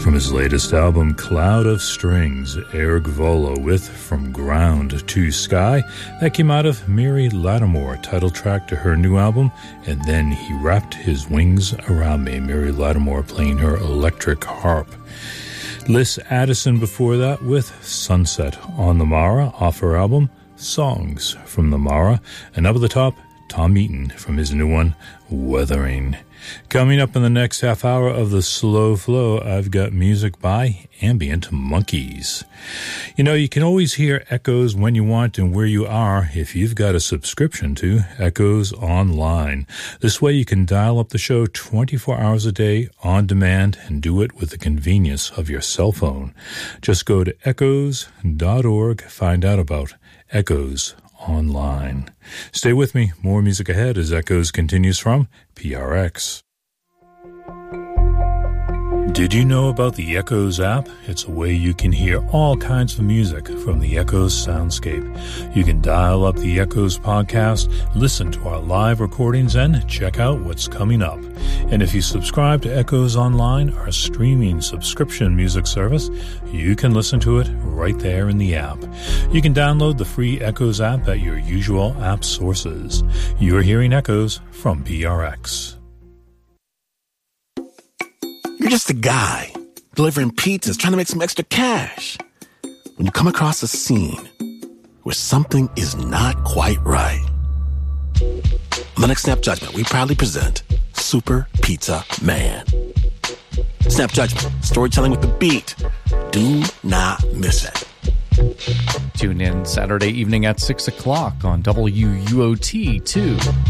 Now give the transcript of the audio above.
From his latest album, Cloud of Strings, Eric Volo with From Ground to Sky. That came out of Mary Lattimore, title track to her new album, and then He Wrapped His Wings Around Me, Mary Lattimore playing her electric harp. Liz Addison before that with Sunset on the Mara off her album, Songs from the Mara. And up at the top, Tom Eaton from his new one, Weathering. Coming up in the next half hour of the Slow Flow, I've got music by Ambient Monkeys. You know, you can always hear Echoes when you want and where you are if you've got a subscription to Echoes Online. This way you can dial up the show 24 hours a day on demand and do it with the convenience of your cell phone. Just go to echoes.org, find out about Echoes Online. Stay with me. More music ahead as Echoes continues from PRX. Did you know about the Echoes app? It's a way you can hear all kinds of music from the Echoes soundscape. You can dial up the Echoes podcast, listen to our live recordings, and check out what's coming up. And if you subscribe to Echoes Online, our streaming subscription music service, you can listen to it right there in the app. You can download the free Echoes app at your usual app sources. You're hearing Echoes from PRX. You're just a guy delivering pizzas, trying to make some extra cash, when you come across a scene where something is not quite right. On the next Snap Judgment, we proudly present Super Pizza Man. Snap Judgment, storytelling with the beat. Do not miss it. Tune in Saturday evening at 6 o'clock on WUOT 2.